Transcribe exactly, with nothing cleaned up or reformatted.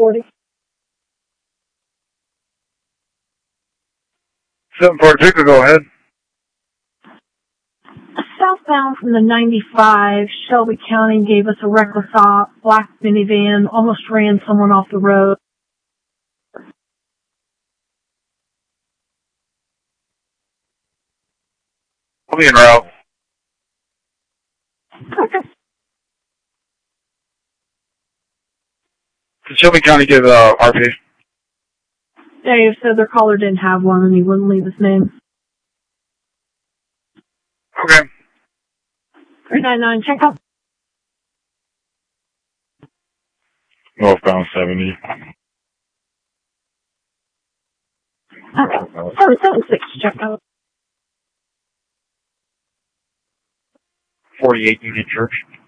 forty. seven four two, go ahead. Southbound from the ninety-five, Shelby County gave us a reckless stop. Black minivan almost ran someone off the road. I'll be en route. Okay. Did Shelby County give uh, R P? Dave said their caller didn't have one and he wouldn't leave his name. Okay. three nine nine, check out. Northbound seventy. Okay. seven seven six, check out. forty-eight Union Church.